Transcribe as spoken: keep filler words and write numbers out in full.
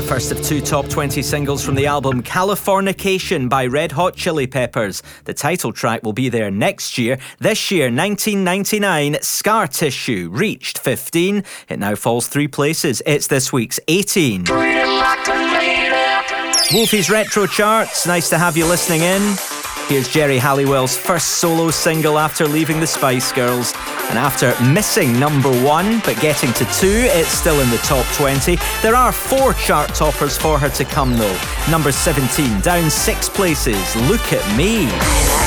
first of two top twenty singles from the album Californication by Red Hot Chili Peppers. The title track will be there next year. This year, nineteen ninety-nine, Scar Tissue reached fifteen. It now falls three places. It's this week's eighteen. Wolfie's Retro Charts. Nice to have you listening in. Here's Jerry Halliwell's first solo single after leaving the Spice Girls. And after missing number one, but getting to two, it's still in the top twenty. There are four chart toppers for her to come though. Number seventeen, down six places, Look at Me.